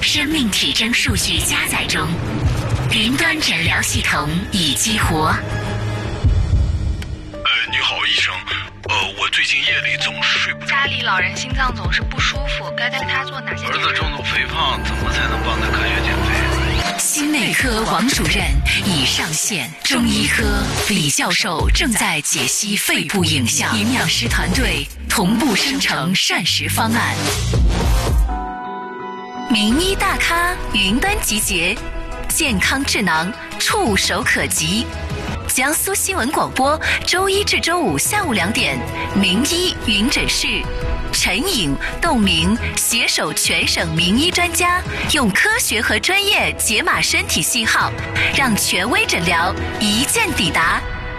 生命体征数据加载中，云端诊疗系统已激活。 你好，医生。我最近夜里总是睡不着。 家里老人心脏总是不舒服，该带他做哪些？ 儿子重度肥胖，怎么才能帮他科学减肥？ 心内科王主任已上线，中医科李教授正在解析肺部影像，营养师团队同步生成膳食方案。名医大咖云端集结，健康智囊触手可及。江苏新闻广播，周一至周五下午2点，名医云诊室，陈颖、窦明携手全省名医专家，用科学和专业解码身体信号，让权威诊疗一键抵达。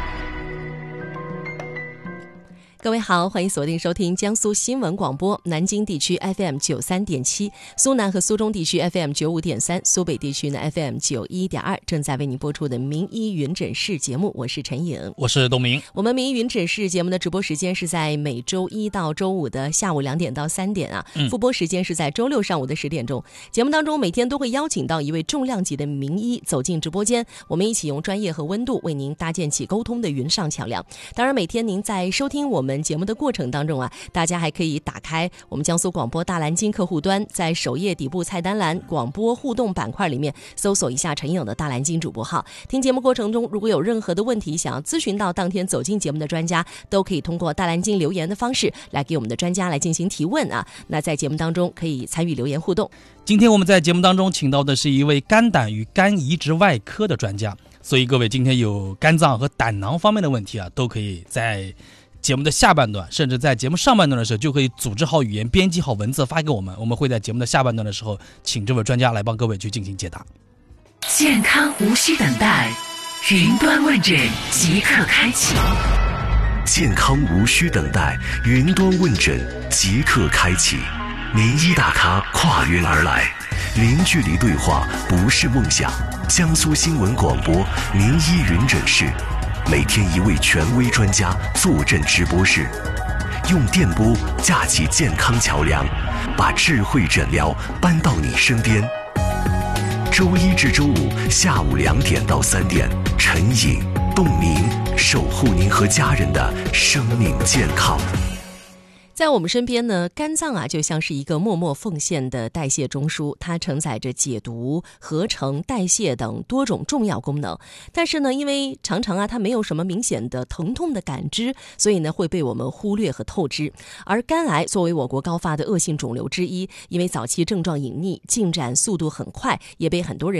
各位好，欢迎锁定收听江苏新闻广播，南京地区 FM93.7， 苏南和苏中地区 FM95.3， 苏北地区呢 FM91.2， 正在为您播出的名医云诊室节目，我是陈颖， 我是董明。 我们名医云诊室节目的直播时间是在每周一到周五的下午2点到3点啊，复播时间是在周六上午的10点钟。节目当中每天都会邀请到一位重量级的名医走进直播间，我们一起用专业和温度为您搭建起沟通的云上桥梁。当然每天您在收听我们节目的过程当中啊，大家还可以打开我们江苏广播大蓝鲸客户端，在首页底部菜单栏广播互动板块里面搜索一下陈颖的大蓝鲸主播号。听节目过程中如果有任何的问题想要咨询到当天走进节目的专家，都可以通过大蓝鲸留言的方式来给我们的专家来进行提问啊。那在节目当中可以参与留言互动。 今天我们在节目当中请到的是一位肝胆与肝移植外科的专家，所以各位今天有肝脏和胆囊方面的问题啊，都可以在节目的下半段，甚至在节目上半段的时候就可以组织好语言，编辑好文字发给我们，我们会在节目的下半段的时候请这位专家来帮各位去进行解答。 健康无需等待，云端问诊即刻开启。 健康无需等待，云端问诊即刻开启。名医大咖跨云而来，零距离对话不是梦想。江苏新闻广播名医云诊室，每天一位权威专家坐镇直播室，用电波架起健康桥梁，把智慧诊疗搬到你身边。周一至周五下午2点到3点，陈颖、董明守护您和家人的生命健康。 在我们身边呢，肝脏啊就像是一个默默奉献的代谢中枢，它承载着解毒、合成、代谢等多种重要功能。但是呢，因为常常啊它没有什么明显的疼痛的感知，所以呢会被我们忽略和透支。而肝癌作为我国高发的恶性肿瘤之一，因为早期症状隐匿、进展速度很快，也被很多人